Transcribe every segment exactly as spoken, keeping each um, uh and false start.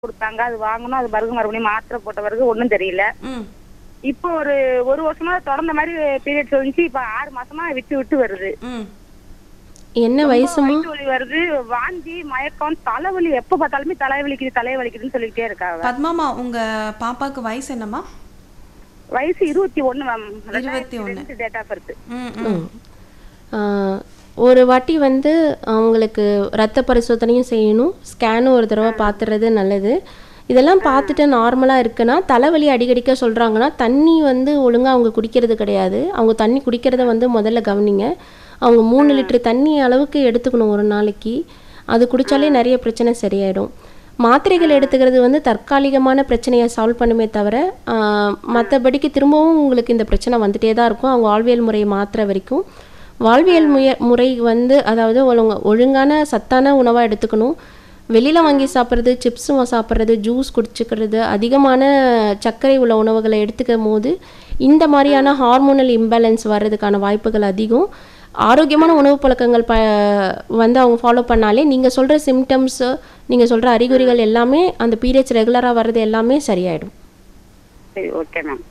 கொடுத்தாங்க. அது வாங்கணும். அது பிறகு மறுபடியும் மாத்திரை போட்ட பிறகு ஒன்றும் தெரியல. ம் இப்போ ஒரு ஒரு வருஷமா தொடர்ந்த மாதிரி பீரியட்ஸ் வந்துச்சு. இப்போ ஆறு மாசமா விட்டு விட்டு வருது. ம் என்ன ரொம்ப வயசுமா? வயிற்று வலி வருது, வாந்தி, மயக்கம், தலைவலி. எப்ப பார்த்தாலுமே தலை வலிக்குது தலை வலிக்குதுன்னு சொல்லிக்கிட்டே இருக்காங்க. பத்மாமா, உங்க பாப்பாக்கு வயசு என்னம்மா? வயசு இருபத்தி ஒண்ணு மேம். இருபத்தி ஒண்ணு. Date of birth. ம் ம் ஆ, ஒரு வாட்டி வந்து அவங்களுக்கு ரத்த பரிசோதனையும் செய்யணும், ஸ்கேனும் ஒரு தடவை பார்த்துறது நல்லது. இதெல்லாம் பார்த்துட்டு நார்மலாக இருக்குன்னா, தலைவலி அடிக்கடிக்க சொல்கிறாங்கன்னா, தண்ணி வந்து ஒழுங்காக அவங்க குடிக்கிறது கிடையாது. அவங்க தண்ணி குடிக்கிறத வந்து முதல்ல கவனிங்க. அவங்க மூணு லிட்டர் தண்ணி அளவுக்கு எடுத்துக்கணும் ஒரு நாளைக்கு. அது குடித்தாலே நிறைய பிரச்சனை சரியாயிடும். மாத்திரைகள் எடுத்துக்கிறது வந்து தற்காலிகமான பிரச்சனையை சால்வ் பண்ணுமே தவிர, மற்றபடிக்கு திரும்பவும் உங்களுக்கு இந்த பிரச்சனை வந்துட்டே தான் இருக்கும். அவங்க வாழ்வியல் முறையை மாற்றுற வரைக்கும். வாழ்வியல் முய முறை வந்து அதாவது ஒழுங்க ஒழுங்கான சத்தான உணவாக எடுத்துக்கணும். வெளியில் வாங்கி சாப்பிட்றது, சிப்ஸும் சாப்பிட்றது, ஜூஸ் குடிச்சிக்கிறது, அதிகமான சர்க்கரை உள்ள உணவுகளை எடுத்துக்கும் போது இந்த மாதிரியான ஹார்மோனல் இம்பேலன்ஸ் வர்றதுக்கான வாய்ப்புகள் அதிகம். ஆரோக்கியமான உணவு பழக்கங்கள் ப வந்து அவங்க ஃபாலோ பண்ணாலே நீங்கள் சொல்கிற சிம்டம்ஸு, நீங்கள் சொல்கிற அறிகுறிகள் எல்லாமே, அந்த பீரியட்ஸ் ரெகுலராக வர்றது எல்லாமே சரியாயிடும். சரி, ஓகே மேம்.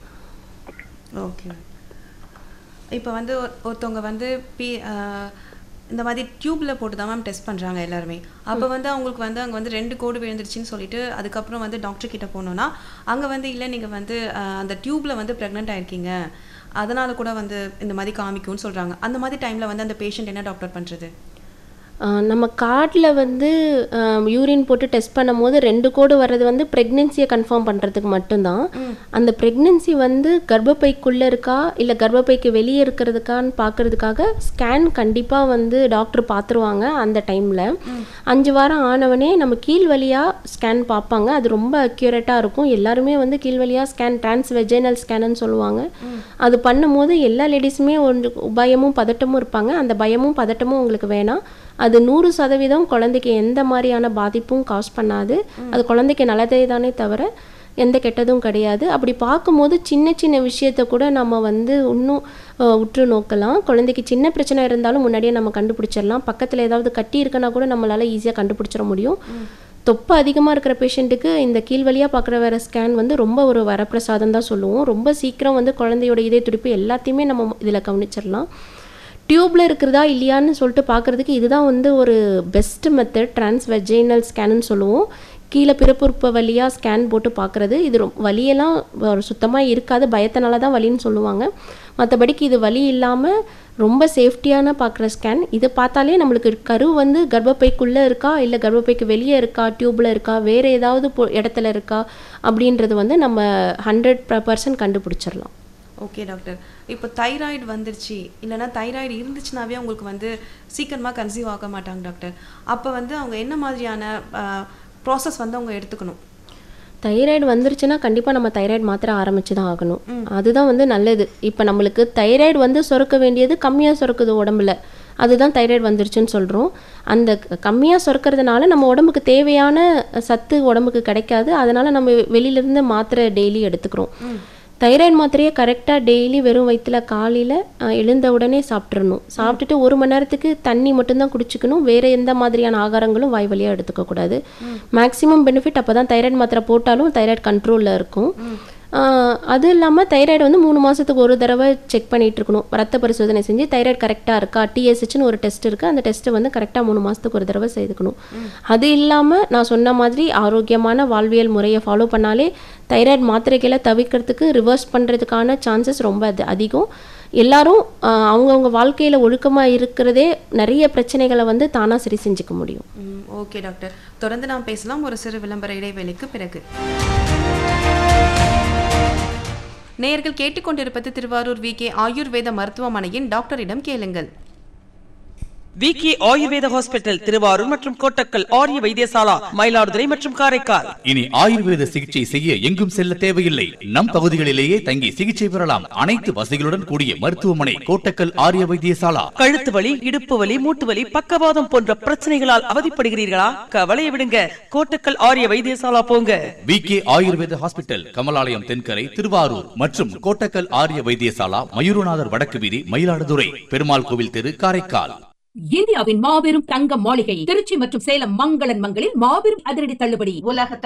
ஓகே. இப்போ வந்து ஒரு- ஒருத்தவங்க வந்து பி இந்த மாதிரி டியூப்பில் போட்டு தான் மேம் டெஸ்ட் பண்ணுறாங்க எல்லாருமே. அப்போ வந்து அவங்களுக்கு வந்து அங்கே வந்து ரெண்டு கோடு விழுந்துருச்சுன்னு சொல்லிட்டு அதுக்கப்புறம் வந்து டாக்டர் கிட்ட போனோன்னா அங்கே வந்து இல்லை நீங்கள் வந்து அஹ், அந்த டியூப்பில் வந்து ப்ரெக்னென்ட் ஆயிருக்கீங்க, அதனால கூட வந்து இந்த மாதிரி காமிக்கும்னு சொல்கிறாங்க. அந்த மாதிரி டைமில் வந்து அந்த பேஷண்ட் என்ன டாக்டர் பண்ணுறது? ஆஹ் நம்ம கார்டில் வந்து யூரின் போட்டு டெஸ்ட் பண்ணும் போது ரெண்டு கோடு வர்றது வந்து ப்ரெக்னென்சியை கன்ஃபார்ம் பண்ணுறதுக்கு மட்டும்தான். அந்த ப்ரெக்னென்சி வந்து கர்ப்பப்பைக்குள்ளே இருக்கா இல்லை கர்ப்பப்பைக்கு வெளியே இருக்கிறதுக்கான்னு பார்க்கறதுக்காக ஸ்கேன் கண்டிப்பாக வந்து டாக்டர் பார்த்துருவாங்க. அந்த டைமில் அஞ்சு வாரம் ஆனவனே நம்ம கீழ் வழியாக ஸ்கேன் பார்ப்பாங்க. அது ரொம்ப அக்யூரேட்டாக இருக்கும். எல்லாருமே வந்து கீழ் வழியாக ஸ்கேன், டிரான்ஸ் வெஜைனல் ஸ்கேனுன்னு சொல்லுவாங்க. அது பண்ணும்போது எல்லா லேடிஸுமே ஒரு பயமும் பதட்டமும் இருப்பாங்க. அந்த பயமும் பதட்டமும் உங்களுக்கு வேணாம். அது நூறு சதவீதம் குழந்தைக்கு எந்த மாதிரியான பாதிப்பும் காஸ் பண்ணாது. அது குழந்தைக்கு நல்லதே தானே தவிர எந்த கெட்டதும் கிடையாது. அப்படி பார்க்கும்போது சின்ன சின்ன விஷயத்த கூட நம்ம வந்து இன்னும் அஹ், உற்று நோக்கலாம். குழந்தைக்கு சின்ன பிரச்சனை இருந்தாலும் முன்னாடியே நம்ம கண்டுபிடிச்சிடலாம். பக்கத்தில் ஏதாவது கட்டி இருக்குன்னா கூட நம்மளால் ஈஸியாக கண்டுபிடிச்சிட முடியும். தொப்பை அதிகமாக இருக்கிற பேஷண்ட்டுக்கு இந்த கீழ் வழியாக பார்க்குற வேறு ஸ்கேன் வந்து ரொம்ப ஒரு வரப்பிரசாதம் தான் சொல்லுவோம். ரொம்ப சீக்கிரம் வந்து குழந்தையோட இதய துடிப்பு எல்லாத்தையுமே நம்ம இதில் கவனிச்சிடலாம். டியூப்பில் இருக்கிறதா இல்லையான்னு சொல்லிட்டு பார்க்குறதுக்கு இதுதான் வந்து ஒரு பெஸ்ட் மெத்தட். டிரான்ஸ் வெஜைனல் ஸ்கேனுன்னு சொல்லுவோம். கீழே பிறப்புறுப்பு வழியாக ஸ்கேன் போட்டு பார்க்குறது. இது ரொ வலியெல்லாம் சுத்தமாக இருக்காது. பயத்தினால தான் வலின்னு சொல்லுவாங்க. மற்றபடிக்கு இது வலி இல்லாமல் ரொம்ப சேஃப்டியான பார்க்குற ஸ்கேன். இதை பார்த்தாலே நம்மளுக்கு கரு வந்து கர்ப்பப்பைக்குள்ளே இருக்கா இல்லை கர்ப்பப்பைக்கு வெளியே இருக்கா, டியூப்பில் இருக்கா, வேறு ஏதாவது பொ இடத்துல இருக்கா அப்படின்றது வந்து நம்ம ஹண்ட்ரட் பர்சன்ட் கண்டுபிடிச்சிடலாம். Okay doctor. இப்போ தைராய்டு வந்துருச்சு இல்லைன்னா தைராய்டு இருந்துச்சுனாவே அவங்களுக்கு வந்து சீக்கிரமாக கன்சீவ் ஆக மாட்டாங்க டாக்டர். அப்போ வந்து அவங்க என்ன மாதிரியான ப்ராசஸ் வந்து அவங்க எடுத்துக்கணும்? தைராய்டு வந்துருச்சுன்னா கண்டிப்பாக நம்ம தைராய்டு மாத்திரை ஆரம்பிச்சு தான் ஆகணும். அதுதான் வந்து நல்லது. இப்போ நம்மளுக்கு தைராய்டு வந்து சுரக்க வேண்டியது கம்மியாக சுரக்குது உடம்புல, அதுதான் தைராய்டு வந்துருச்சுன்னு சொல்கிறோம். அந்த கம்மியாக சுரக்கிறதுனால நம்ம உடம்புக்கு தேவையான சத்து உடம்புக்கு கிடைக்காது. அதனால் நம்ம வெளியிலேருந்து மாத்திரை டெய்லி எடுத்துக்கிறோம். தைராய்டு மாத்திரையை கரெக்டாக டெய்லி வெறும் வயிற்றில் காலையில் எழுந்த உடனே சாப்பிட்றணும். சாப்பிட்டுட்டு ஒரு மணி நேரத்துக்கு தண்ணி மட்டும்தான் குடிச்சிக்கணும். வேறு எந்த மாதிரியான ஆகாரங்களும் வாய் வழியாக எடுத்துக்கக்கூடாது. மேக்ஸிமம் பெனிஃபிட் அப்போ தான் தைராய்டு மாத்திரை போட்டாலும் தைராய்டு கண்ட்ரோலில் இருக்கும். அது இல்லாமல் தைராய்டு வந்து மூணு மாதத்துக்கு ஒரு தடவை செக் பண்ணிகிட்டு இருக்கணும். ரத்த பரிசோதனை செஞ்சு தைராய்டு கரெக்டாக இருக்கா, டிஎஸ்ஹெச்னு ஒரு டெஸ்ட் இருக்குது. அந்த டெஸ்ட்டை வந்து கரெக்டாக மூணு மாதத்துக்கு ஒரு தடவை செய்துக்கணும். அது இல்லாமல் நான் சொன்ன மாதிரி ஆரோக்கியமான வாழ்வியல் முறையை ஃபாலோ பண்ணாலே தைராய்டு மாத்திரைகளை தவிர்க்கிறதுக்கு, ரிவர்ஸ் பண்ணுறதுக்கான சான்சஸ் ரொம்ப அது அதிகம். எல்லாரும் அவங்கவுங்க வாழ்க்கையில் ஒழுக்கமாக இருக்கிறதே நிறைய பிரச்சனைகளை வந்து தானாக சரி செஞ்சுக்க முடியும். ஓகே டாக்டர், தொடர்ந்து நாம் பேசலாம் ஒரு சிறு விளம்பர இடைவேளைக்கு பிறகு. நேயர்கள் கேட்டுக்கொண்டிருப்பது திருவாரூர் வி கே ஆயுர்வேத மருத்துவமனையின் டாக்டரிடம் கேளுங்கள். விகே ஆயுர்வேத ஹாஸ்பிட்டல் திருவாரூர் மற்றும் கோட்டக்கல், ஆரிய வைத்தியசாலா மயிலாடுதுறை மற்றும் காரைக்கால். இனி ஆயுர்வேத சிகிச்சை செய்ய எங்கும் செல்ல தேவையில்லை. நம் பகுதிகளிலேயே தங்கி சிகிச்சை பெறலாம். அனைத்து வசதிகளுடன் கூடிய மருத்துவமனை கோட்டக்கல் ஆரிய வைத்தியசாலா. கழுத்து வலி, இடுப்பு வலி, மூட்டு வலி, பக்கவாதம் போன்ற பிரச்சனைகளால் அவதிப்படுகிறீர்களா? கவலையை விடுங்க, கோட்டக்கல் ஆரிய வைத்தியசாலா போங்க. விகே ஆயுர்வேத ஹாஸ்பிட்டல், கமலாலயம் தென்கரை, திருவாரூர் மற்றும் கோட்டக்கல் ஆரிய வைத்தியசாலா, மயூரநாதர் வடக்கு வீதி, மயிலாடுதுறை, பெருமாள் கோவில் தெரு, காரைக்கால். இந்தியாவின் மாபெரும் தங்க மாளிகை திருச்சி மற்றும் சேலம் மங்களன் மங்களில் மாபெரும் அதிரடி தள்ளுபடி. உலக